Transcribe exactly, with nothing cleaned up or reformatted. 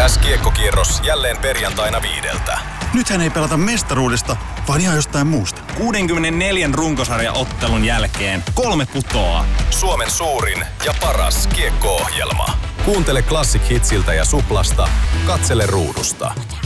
S-kiekkokierros jälleen perjantaina viideltä. Nythän ei pelata mestaruudesta, vaan ihan jostain muusta. kuudenkymmenenneljän runkosarjaottelun jälkeen kolme putoaa. Suomen suurin ja paras kiekko-ohjelma. Kuuntele Classic Hitsiltä ja Suplasta. Katsele ruudusta.